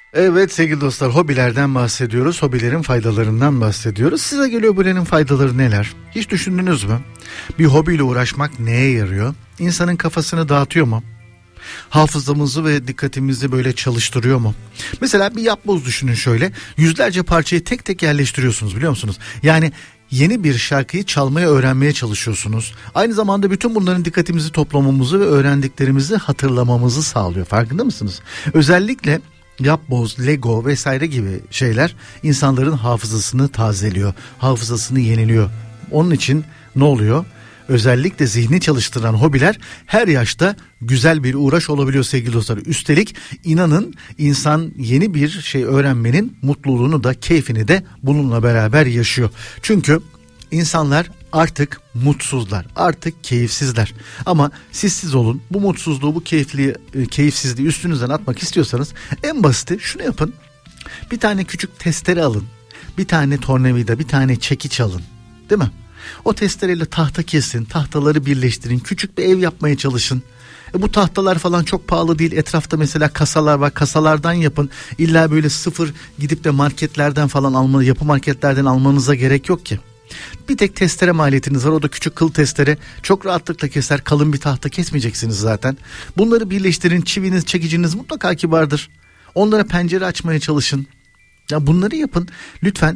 Evet sevgili dostlar, hobilerden bahsediyoruz. Hobilerin faydalarından bahsediyoruz. Size geliyor, buranın faydaları neler? Hiç düşündünüz mü? Bir hobiyle uğraşmak neye yarıyor? İnsanın kafasını dağıtıyor mu? Hafızamızı ve dikkatimizi böyle çalıştırıyor mu? Mesela bir yapboz düşünün şöyle. Yüzlerce parçayı tek tek yerleştiriyorsunuz, biliyor musunuz? Yani yeni bir şarkıyı çalmaya öğrenmeye çalışıyorsunuz. Aynı zamanda bütün bunların dikkatimizi toplamamızı ve öğrendiklerimizi hatırlamamızı sağlıyor. Farkında mısınız? Özellikle yapboz, Lego vesaire gibi şeyler insanların hafızasını tazeliyor. Hafızasını yeniliyor. Onun için ne oluyor? Özellikle zihni çalıştıran hobiler her yaşta güzel bir uğraş olabiliyor sevgili dostlar. Üstelik inanın, insan yeni bir şey öğrenmenin mutluluğunu da keyfini de bununla beraber yaşıyor. Çünkü insanlar artık mutsuzlar, artık keyifsizler. Ama siz olun, bu mutsuzluğu, bu keyifsizliği üstünüzden atmak istiyorsanız en basiti şunu yapın. Bir tane küçük testere alın, bir tane tornavida, bir tane çekiç alın, değil mi? O testereyle tahta kesin, tahtaları birleştirin, küçük bir ev yapmaya çalışın. Bu tahtalar falan çok pahalı değil. Etrafta mesela kasalar var, kasalardan yapın. İlla böyle sıfır gidip de marketlerden falan yapı marketlerden almanıza gerek yok ki. Bir tek testere maliyetiniz var, o da küçük kıl testere, çok rahatlıkla keser. Kalın bir tahta kesmeyeceksiniz zaten. Bunları birleştirin, çiviniz, çekiciniz mutlaka ki vardır. Onlara pencere açmaya çalışın. Ya bunları yapın lütfen.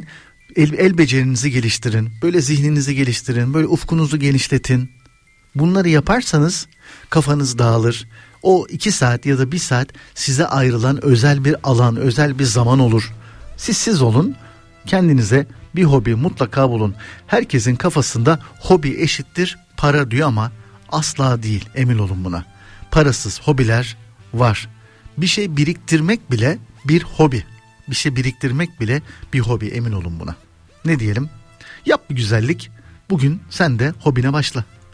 El becerinizi geliştirin, böyle zihninizi geliştirin, böyle ufkunuzu genişletin. Bunları yaparsanız kafanız dağılır. O 2 saat ya da 1 saat size ayrılan özel bir alan, özel bir zaman olur. Siz olun, kendinize bir hobi mutlaka bulun. Herkesin kafasında hobi eşittir para diyor ama asla değil, emin olun buna. Parasız hobiler var. Bir şey biriktirmek bile bir hobi. Bir şey biriktirmek bile bir hobi, emin olun buna. Ne diyelim? Yap bir güzellik. Bugün sen de hobine başla.